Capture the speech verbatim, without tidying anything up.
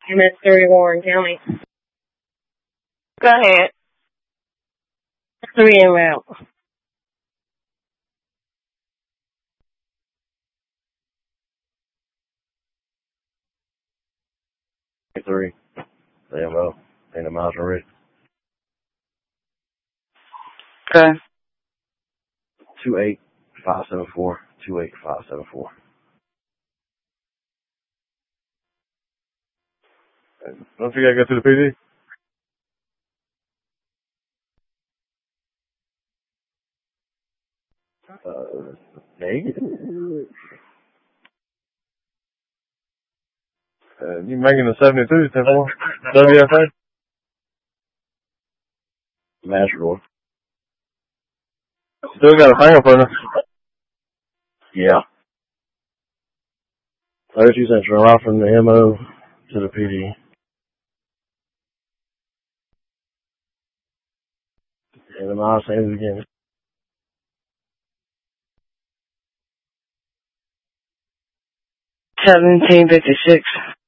M S thirty, Warren County. Go ahead. Three en route. Three. The M O. In the miles already. Okay. Two eight five seven four. Two eight five seven four. Don't you gotta go to the P D? Uh, negative. Uh, you making the seventy-two, ten four? W F A? Matador. Still got a fingerprint. Yeah. thirty-two Central, right from the M O to the P D. And the miles same again. Seventeen fifty-six.